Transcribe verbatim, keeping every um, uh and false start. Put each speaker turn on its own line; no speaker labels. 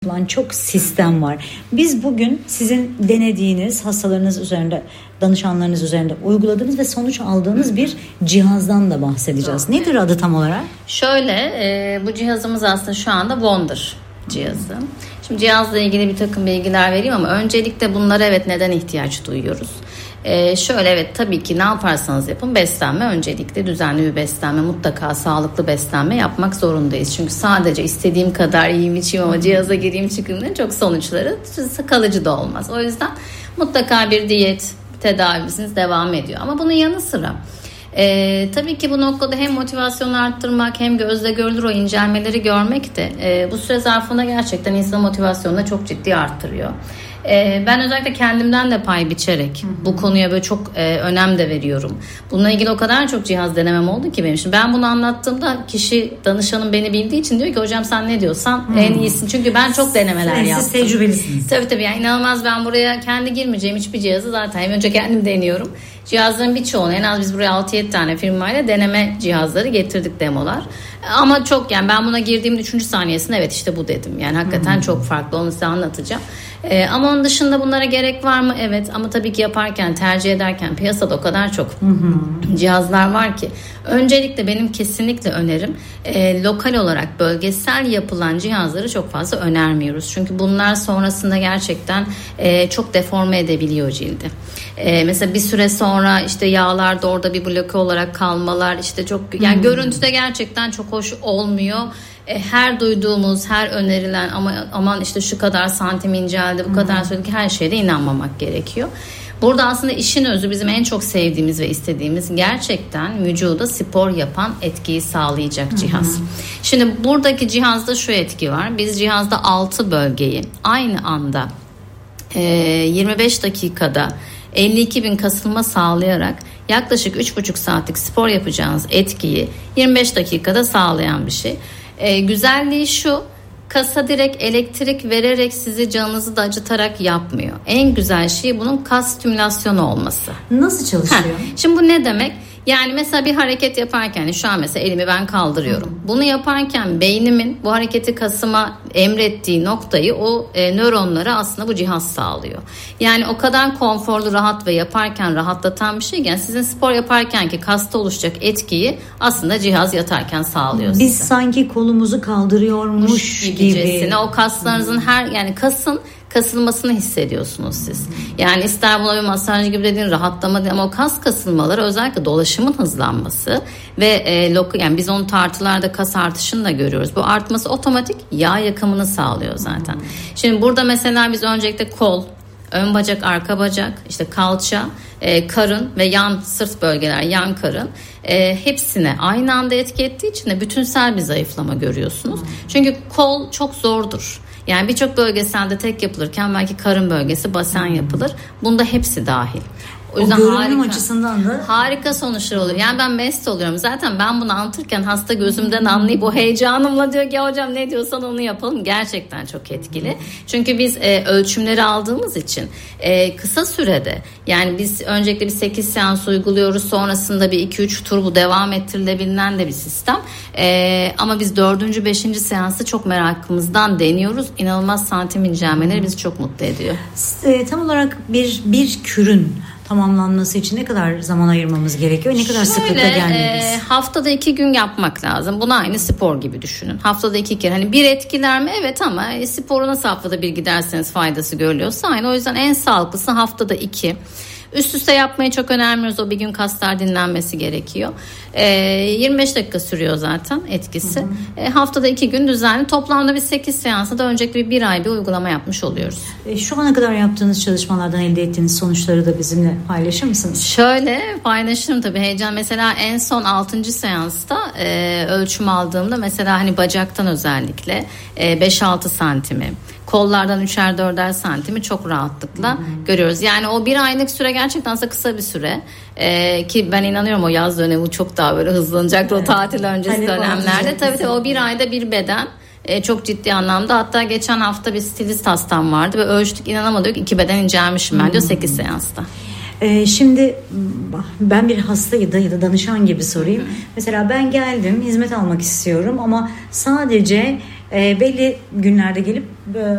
Olan çok sistem var. Biz bugün sizin denediğiniz hastalarınız üzerinde, danışanlarınız üzerinde uyguladığınız ve sonuç aldığınız bir cihazdan da bahsedeceğiz.
Doğru.
Nedir adı tam olarak?
Şöyle, e, bu cihazımız aslında şu anda Wonder cihazı. Şimdi cihazla ilgili bir takım bilgiler vereyim ama öncelikle bunlara evet neden ihtiyaç duyuyoruz? Ee, şöyle evet tabii ki ne yaparsanız yapın beslenme öncelikle düzenli bir beslenme, mutlaka sağlıklı beslenme yapmak zorundayız. Çünkü sadece istediğim kadar yiyeyim içeyim ama cihaza gireyim çıkayım çok sonuçları kalıcı da olmaz. O yüzden mutlaka bir diyet tedavimiz devam ediyor. Ama bunun yanı sıra Ee, tabii ki bu noktada hem motivasyonu arttırmak hem gözle görülür o incelmeleri görmek de e, bu süre zarfında gerçekten insan motivasyonunu çok ciddi arttırıyor. Ee, ben özellikle kendimden de pay biçerek hı hı. bu konuya böyle çok e, önem de veriyorum. Bununla ilgili o kadar çok cihaz denemem oldu ki benim. Şimdi ben bunu anlattığımda kişi danışanım beni bildiği için diyor ki hocam sen ne diyorsan hı. en iyisin. Çünkü ben çok denemeler
Siz
yaptım.
Siz tecrübelisiniz.
Tabii tabii yani inanılmaz, ben buraya kendi girmeyeceğim hiçbir cihazı zaten hem önce kendim deniyorum. Cihazların birçoğunu en az biz buraya altı yedi tane firmayla deneme cihazları getirdik, demolar. Ama çok yani ben buna girdiğim üçüncü saniyesinde evet işte bu dedim. Yani hakikaten hmm. çok farklı, onu size anlatacağım. Ee, ama onun dışında bunlara gerek var mı? Evet, ama tabii ki yaparken, tercih ederken piyasada o kadar çok hmm. cihazlar var ki. Öncelikle benim kesinlikle önerim e, lokal olarak bölgesel yapılan cihazları çok fazla önermiyoruz. Çünkü bunlar sonrasında gerçekten e, çok deforme edebiliyor cildi. E, mesela bir süre sonra işte yağlarda orada bir bloke olarak kalmalar işte çok yani hmm. görüntüde gerçekten çok hoş olmuyor. Her duyduğumuz, her önerilen ama aman işte şu kadar santim inceldi, bu hmm. kadar söyledik, her şeyde inanmamak gerekiyor. Burada aslında işin özü bizim en çok sevdiğimiz ve istediğimiz gerçekten vücuda spor yapan etkiyi sağlayacak cihaz. Hmm. Şimdi buradaki cihazda şu etki var. Biz cihazda altı bölgeyi aynı anda yirmi beş dakikada elli iki bin kasılma sağlayarak yaklaşık üç buçuk saatlik spor yapacağınız etkiyi yirmi beş dakikada sağlayan bir şey. Ee, güzelliği şu, kasa direkt elektrik vererek sizi canınızı da acıtarak yapmıyor. En güzel şey bunun kas stimülasyonu olması.
Nasıl çalışıyor?
Heh, şimdi bu ne demek? Yani mesela bir hareket yaparken şu an mesela elimi ben kaldırıyorum. Hı. Bunu yaparken beynimin bu hareketi kasıma emrettiği noktayı o e, nöronlara aslında bu cihaz sağlıyor. Yani o kadar konforlu, rahat ve yaparken rahatlatan bir şeyken sizin spor yaparken ki kasta oluşacak etkiyi aslında cihaz yatarken sağlıyor size.
Biz sanki kolumuzu kaldırıyormuş gibi.
O kaslarınızın Hı. her yani kasın kasılmasını hissediyorsunuz siz. Yani ister buna bir masaj gibi dediğin rahatlama ama o kas kasılmaları özellikle dolaşımın hızlanması ve e, lok yani biz onu tartılarda kas artışını da görüyoruz. Bu artması otomatik yağ yakımını sağlıyor zaten. Hmm. Şimdi burada mesela biz öncelikle kol, ön bacak, arka bacak, işte kalça, e, karın ve yan sırt bölgeler, yan karın e, hepsine aynı anda etki ettiği için de bütünsel bir zayıflama görüyorsunuz. Hmm. Çünkü kol çok zordur. Yani birçok bölgeselde tek yapılırken belki karın bölgesi, basen yapılır. Bunda hepsi dahil.
O yüzden o harika, açısından da
harika sonuçlar olur. Yani ben mest oluyorum. Zaten ben bunu anlatırken hasta gözümden anlayıp o heyecanımla diyor ki hocam ne diyorsan onu yapalım. Gerçekten çok etkili. Çünkü biz e, ölçümleri aldığımız için e, kısa sürede yani biz öncelikle bir sekiz seans uyguluyoruz. Sonrasında bir iki üç tur bu devam ettirilebilen de bir sistem. E, ama biz dördüncü beşinci seansı çok merakımızdan deniyoruz. İnanılmaz santim incelmeleri bizi çok mutlu ediyor.
E, tam olarak bir bir kürün tamamlanması için ne kadar zaman ayırmamız gerekiyor? Ne kadar Şöyle, sıklıkla gelmeliyiz?
E, haftada iki gün yapmak lazım. Bunu aynı spor gibi düşünün. Haftada iki kere. Hani bir etkiler mi? Evet ama e, sporu nasıl haftada bir giderseniz faydası görülüyorsa aynı. O yüzden en sağlıklısı haftada iki. Üst üste yapmayı çok önermiyoruz. O bir gün kaslar dinlenmesi gerekiyor. E, yirmi beş dakika sürüyor zaten etkisi. Hı hı. E, haftada iki gün düzenli. Toplamda bir sekiz seansa da öncelikle bir ay bir uygulama yapmış oluyoruz.
E, şu ana kadar yaptığınız çalışmalardan elde ettiğiniz sonuçları da bizimle paylaşır mısınız?
Şöyle paylaşırım tabii, heyecan. Mesela en son altıncı seansta e, ölçüm aldığımda mesela hani bacaktan özellikle e, beş altı santimi, kollardan üçer dörder santimi çok rahatlıkla hmm. görüyoruz. Yani o bir aylık süre gerçekten kısa bir süre ee, ki ben inanıyorum o yaz dönemi çok daha böyle hızlanacak evet. o tatil öncesi hani dönemlerde. Tabii tabii o bir ayda bir beden e, çok ciddi anlamda. Hatta geçen hafta bir stilist hastam vardı ve ölçtük, inanamadık iki beden incelmişim ben hmm. diyor sekiz seansta.
Ee, şimdi ben bir hasta ya da, ya da danışan gibi sorayım. Hı. Mesela ben geldim, hizmet almak istiyorum ama sadece e, belli günlerde gelip e,